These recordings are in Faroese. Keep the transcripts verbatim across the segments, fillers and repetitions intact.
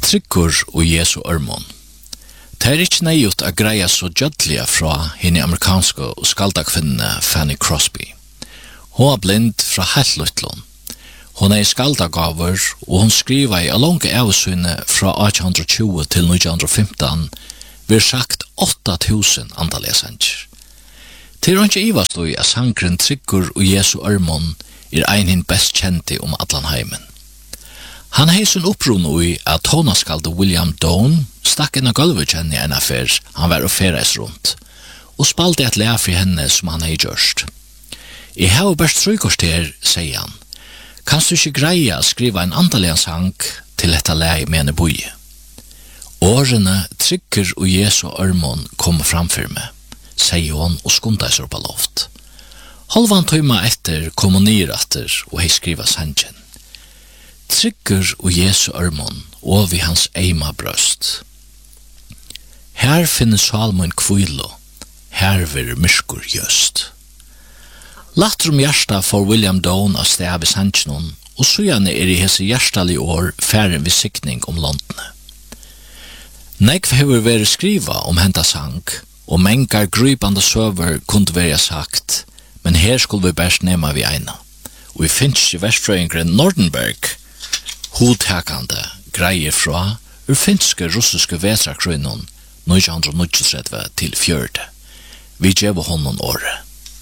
Tryggur og Jesu örmon. Det er ikke nøyut å greia så gjødlige fra henne amerikanske og skaldakvinnene Fanny Crosby. Hun er blind fra helt luttlån. Hun er i skaldagaver, og hun skriver i lange avsyne fra atten tjue til nitten femten vi sagt åtta tusen antallige sanger. Til hun ikke ivast i at sangren Tryggur og Jesu örmon er ein hin best kjente om Atlanheimen. Han hei sin opprunn i at tonaskalde William Doane stakk inn av gulvet henne i en affær han var og fereis rundt, og spalte et lær for henne som han hei gjørst. I hei og best trykkorster, sier han, kanst du ikke greia skriva en andalian sang til dette lær med en boie. Årene Tryggur og Jesu örmon kom framför meg, sier hon og skundar seg opp av loft. Halvan tøyma etter kom hun nyratter og hei skriva sangen. Tryggur og Jesu örmon og vi hans eima brøst. Her finnes salmen kvilo, her vir myrskur just. Latter om hjärsta for William Doane av sted i sangenon, og sujane er i hese hjertali år færen vi sikning om Londone. Negv hever veri skriva om henta sang, og mengar grypande søver kunde veri sagt, men her skulle vi bæst nema vi eina. Og vi finnes i verstrøyngren Nordenberg, hodtakande greier fra ur finske russiske vetrakrøynon nitten tretti til fjørde. Vi gjev honom året.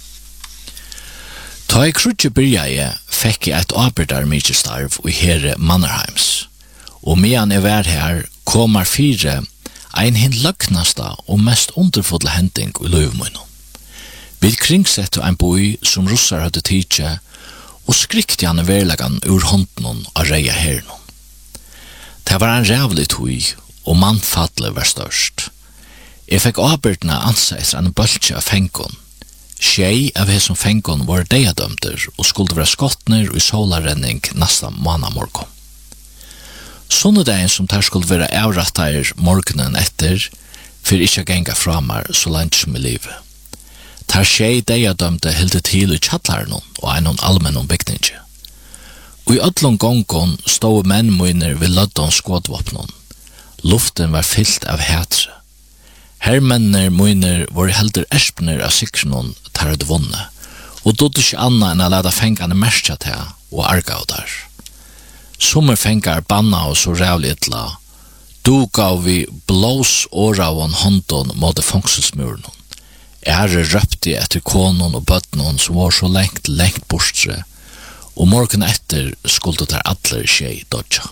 Ta i krutje byrjaje fikk jeg et arbeidar mykje starv i herre Mannerheims, og medan jeg var her kommer fire ein hin løgnasta og mest underfulle hending i løvmunnen. Vi kringsette ein boi som russar hadde tidje, og skrikte han i verlegan ur hånden av reia hernon. Det var en rævlig tøy, og mannfadle var størst. Jeg fikk arbeidene ansa etter en bølge av fengon. Tjei av hei som fengon var deiadømter og skulle være skottner og i solarrenning nesta manamorgon. Sunnedagen som der skulle være avrattar morgenen etter, for ikke genga framar så langt som i livet. Tar tjei deiadømte hilde til i tjallaren og einon allmennon bygningi. Og i öllum gongon stod menn munir ved løddon skådvåpnon. Luften var fyllt av hætre. Hermenner munir var heldur erspner av sikrenon tar hadde vunne, og dodde ikke anna enn a lada fengane merskja til og arga av der. Sommer fengar banna og så rævlig etla, du gav vi blås åra av en håndon måte fangselsmuren. Ære røpte etter konon og bøtnon som var så lengt, lengt bortstre, og morgen etter skulle der alle skje dodja.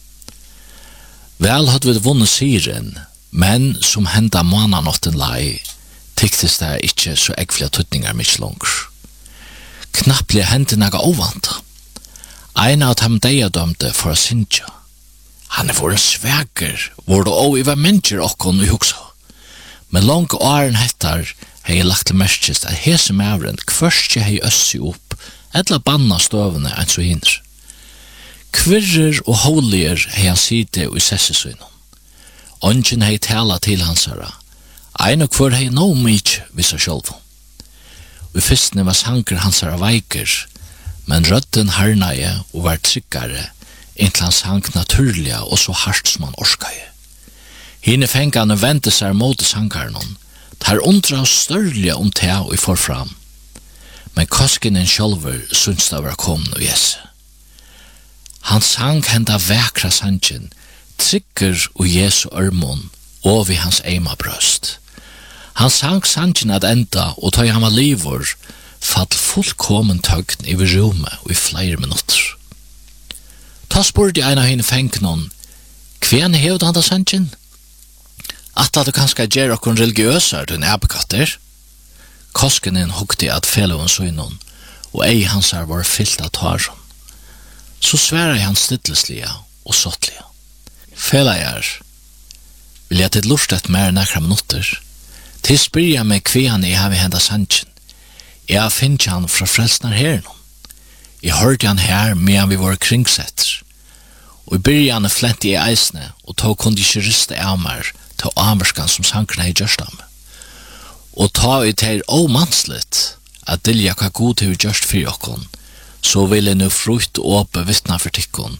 Vel hadde vi vunnet siren, men som henda månanotten lai, tyktes det ikke så eggflige tøtningar mykje langer. Knapplige hendte naga ovanta. Ein av dem deiadømte for å sinja. Han er for en sveger, hvor det også var mennesker okkon i huksa. Men langt åren hettar hei jeg lagt til merkest at hese mævren kvørstje hei øssi opp, etla banna støvene enn så hinner. Kvirrer og holier hei han side og i sessesøynon. Ongen hei tala til hansara, ein og kvar hei no mykje vissa sjolvon. Og i fyrstene var sanger hansara veiker, men rødden harnaie og var tryggare, inntil han sang naturliga og så hardt som han orskaie. Hine fengane vente seg mot sangarnon, tar undra og størlige om te og i forfram. Men koskinen sjolver syns det var kommet og jesse. Han sang henda vekra sangen, Tryggur og Jesu örmon, og vi hans eima brøst. Han sang sangen at enda, og tøy han var livor, fall fullkommen tøgn i rommet og i flere minutter. Ta spurte ein av henne fengnon, hvem hevde han da sangen? At det kanskje gjør okkur religiøsar den ebekatter? Koskenen hukte at fellowen søgnon, og ei hansar var fyllt av taron. Så sværa han stilleslige og sottlige. Felajar, vil jeg til lurt et mer nekra minutter, til spyrja meg kvian jeg har henda sangen. Jeg finner han fra frelsnar hernon. Jeg hørte han her medan vi var kringsetter. Og i byrjan flente jeg eisne, og tog kundi ikke riste av meg til amerskan som sankrene i gjørstam. Og ta i teir omanslet at dilja hva god til gjørst fyrir okkon, så vil jeg nu frukt og åpe vittna for tikkon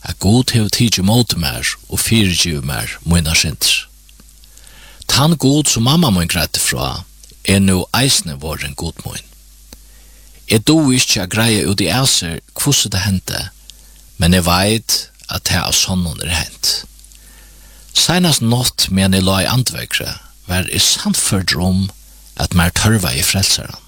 at God hev tidsi mot mer og fyrirgiv mer møyna synder. Tann God som mamma møyn greit fra, er nu eisne våren god møyn. Jeg do ikkje a greia ut i æser hvordan det hendte, men jeg veit at det av sånnon er hent. Seinast nått men jeg la i andvekre, var jeg sannførd om at mer tørva i frelseren.